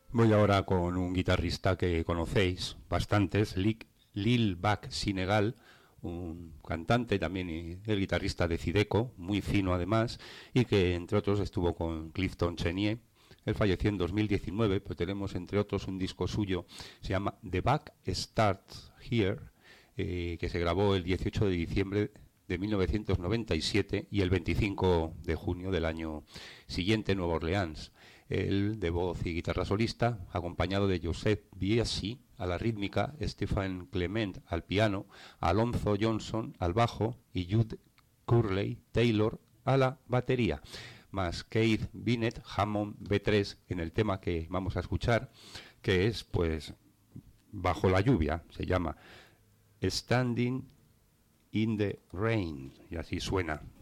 Voy ahora con un guitarrista que conocéis bastantes, Lil Bak Sinegal, un cantante también y el guitarrista de Zydeco, muy fino además, y que entre otros estuvo con Clifton Chenier. Él falleció en 2019, pero tenemos entre otros un disco suyo, se llama The Back Starts Here, que se grabó el 18 de diciembre de 1997 y el 25 de junio del año siguiente en Nueva Orleans. Él de voz y guitarra solista, acompañado de Joseph Biasi a la rítmica, Stephen Clement al piano, Alonzo Johnson al bajo y Jude Curley Taylor a la batería, más Keith Binet Hammond B3 en el tema que vamos a escuchar, que es pues Bajo la lluvia, se llama Standing in the Rain, y así suena.